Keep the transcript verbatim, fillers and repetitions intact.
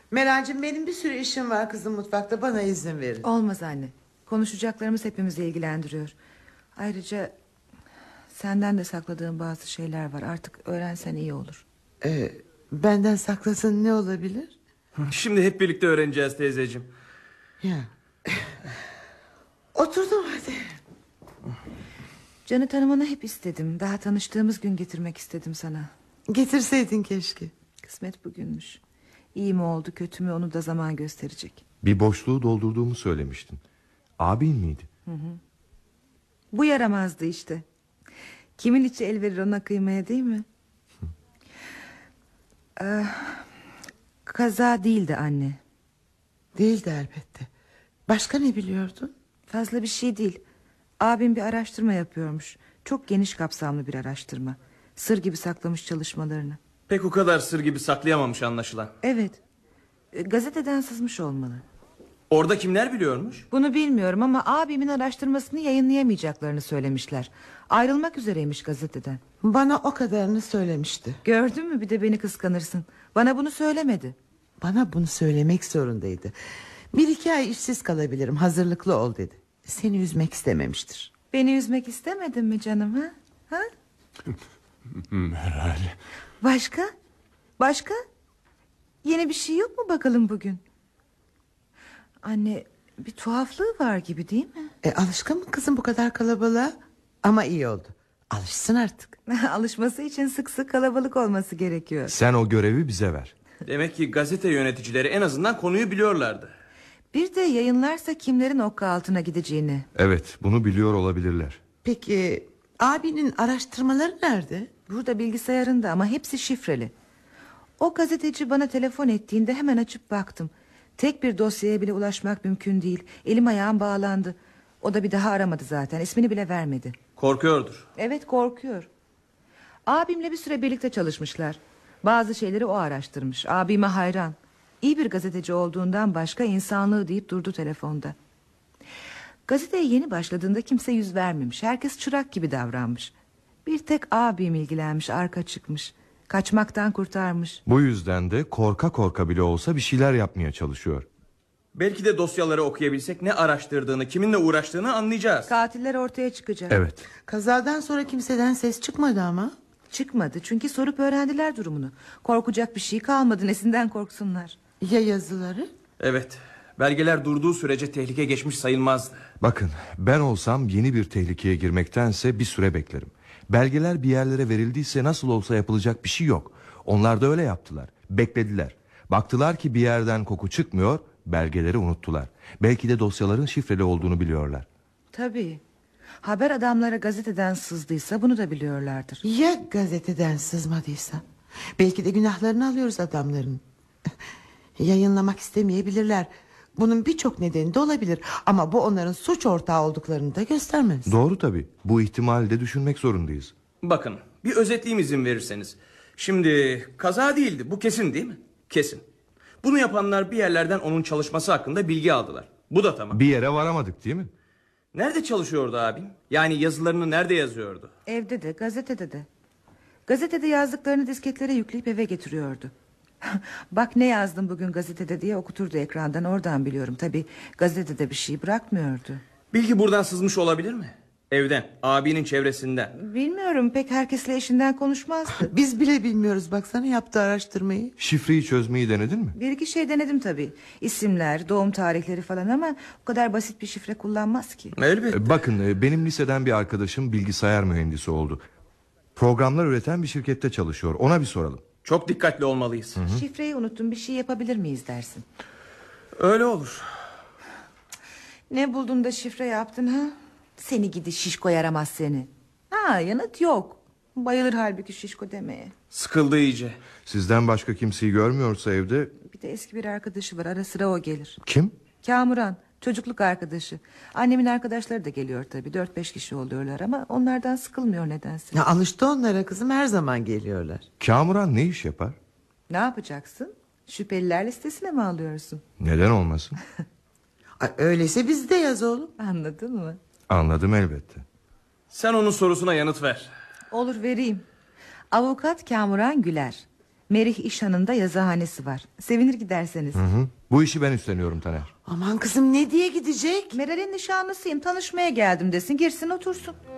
Meral'cığım, benim bir sürü işim var kızım mutfakta, bana izin verin. Olmaz anne. Konuşacaklarımız hepimizi ilgilendiriyor. Ayrıca senden de sakladığım bazı şeyler var. Artık öğrensen iyi olur. Ee, benden sakladığın ne olabilir? Şimdi hep birlikte öğreneceğiz teyzeciğim. Ya. Oturdum hadi. Can'ı tanımanı hep istedim. Daha tanıştığımız gün getirmek istedim sana. Getirseydin keşke. Kısmet bugünmüş. İyi mi oldu kötü mü onu da zaman gösterecek. Bir boşluğu doldurduğumu söylemiştin. Abin miydi? Hı hı. Bu yaramazdı işte. Kimin içi el verir ona kıymaya, değil mi? Ee, kaza değildi anne. Değildi elbette. Başka ne biliyordun? Fazla bir şey değil. Abim bir araştırma yapıyormuş. Çok geniş kapsamlı bir araştırma. Sır gibi saklamış çalışmalarını. Pek o kadar sır gibi saklayamamış anlaşılan. Evet. E, gazeteden sızmış olmalı. Orada kimler biliyormuş? Bunu bilmiyorum ama abimin araştırmasını yayınlayamayacaklarını söylemişler. Ayrılmak üzereymiş gazeteden. Bana o kadarını söylemişti. Gördün mü, bir de beni kıskanırsın. Bana bunu söylemedi. Bana bunu söylemek zorundaydı. Bir iki ay işsiz kalabilirim, hazırlıklı ol dedi. Seni üzmek istememiştir. Beni üzmek istemedin mi canım, ha? Ha? Meral. Başka? Başka? Yeni bir şey yok mu bakalım bugün? Anne, bir tuhaflığı var gibi, değil mi? E, alışkın mı kızım bu kadar kalabalığa? Ama iyi oldu. Alışsın artık. Alışması için sık sık kalabalık olması gerekiyor. Sen o görevi bize ver. Demek ki gazete yöneticileri en azından konuyu biliyorlardı. Bir de yayınlarsa kimlerin okka altına gideceğini. Evet, bunu biliyor olabilirler. Peki abinin araştırmaları nerede? Burada, bilgisayarında, ama hepsi şifreli. O gazeteci bana telefon ettiğinde hemen açıp baktım. Tek bir dosyaya bile ulaşmak mümkün değil. Elim ayağım bağlandı. O da bir daha aramadı zaten. İsmini bile vermedi. Korkuyordur. Evet, korkuyor. Abimle bir süre birlikte çalışmışlar. Bazı şeyleri o araştırmış. Abime hayran. İyi bir gazeteci olduğundan başka insanlığı deyip durdu telefonda. Gazeteye yeni başladığında kimse yüz vermemiş. Herkes çırak gibi davranmış. Bir tek abim ilgilenmiş, arka çıkmış. Kaçmaktan kurtarmış. Bu yüzden de korka korka bile olsa bir şeyler yapmaya çalışıyor. Belki de dosyaları okuyabilsek ne araştırdığını, kiminle uğraştığını anlayacağız. Katiller ortaya çıkacak. Evet. Kazadan sonra kimseden ses çıkmadı ama. Çıkmadı çünkü sorup öğrendiler durumunu. Korkacak bir şey kalmadı, nesinden korksunlar. Ya yazıları? Evet, belgeler durduğu sürece tehlike geçmiş sayılmazdı. Bakın, ben olsam yeni bir tehlikeye girmektense bir süre beklerim. Belgeler bir yerlere verildiyse nasıl olsa yapılacak bir şey yok. Onlar da öyle yaptılar. Beklediler. Baktılar ki bir yerden koku çıkmıyor, belgeleri unuttular. Belki de dosyaların şifreli olduğunu biliyorlar. Tabii. Haber adamlara gazeteden sızdıysa bunu da biliyorlardır. Ya gazeteden sızmadıysa? Belki de günahlarını alıyoruz adamların. Yayınlamak istemeyebilirler. Bunun birçok nedeni de olabilir. Ama bu onların suç ortağı olduklarını da göstermez. Doğru tabii. Bu ihtimali de düşünmek zorundayız. Bakın, bir özetleyeyim izin verirseniz. Şimdi kaza değildi, bu kesin değil mi? Kesin. Bunu yapanlar bir yerlerden onun çalışması hakkında bilgi aldılar. Bu da tamam. Bir yere varamadık değil mi? Nerede çalışıyordu abim? Yani yazılarını nerede yazıyordu? Evde de, gazetede de. Gazetede yazdıklarını disketlere yükleyip eve getiriyordu. Bak ne yazdım bugün gazetede diye okuturdu ekrandan, oradan biliyorum. Tabii gazetede bir şey bırakmıyordu. Bilgi buradan sızmış olabilir mi? Evden, abinin çevresinden. Bilmiyorum, pek herkesle eşinden konuşmazdı. Biz bile bilmiyoruz, baksana yaptığı araştırmayı. Şifreyi çözmeyi denedin mi? Bir iki şey denedim tabii. İsimler, doğum tarihleri falan, ama o kadar basit bir şifre kullanmaz ki. Elbette. Bakın, benim liseden bir arkadaşım bilgisayar mühendisi oldu. Programlar üreten bir şirkette çalışıyor. Ona bir soralım. Çok dikkatli olmalıyız. Hı hı. Şifreyi unuttum, bir şey yapabilir miyiz dersin? Öyle olur. Ne buldun da şifre yaptın ha? Seni gidi şişko, yaramaz seni. Ha, yanıt yok. Bayılır halbuki şişko demeye. Sıkıldı iyice. Sizden başka kimseyi görmüyorsa evde... Bir de eski bir arkadaşı var, ara sıra o gelir. Kim? Kamuran, çocukluk arkadaşı. Annemin arkadaşları da geliyor tabii. Dört beş kişi oluyorlar ama onlardan sıkılmıyor nedense. Ya alıştı onlara kızım, her zaman geliyorlar. Kamuran ne iş yapar? Ne yapacaksın? Şüpheliler listesine mi alıyorsun? Neden olmasın? Ay, öyleyse biz de yaz oğlum. Anladın mı? Anladım elbette. Sen onun sorusuna yanıt ver. Olur, vereyim. Avukat Kamuran Güler. Merih İşhan'ın da yazıhanesi var. Sevinir giderseniz. Hı hı. Bu işi ben üstleniyorum Taner. Aman kızım, ne diye gidecek? Meral'in nişanlısıyım, tanışmaya geldim desin, girsin otursun.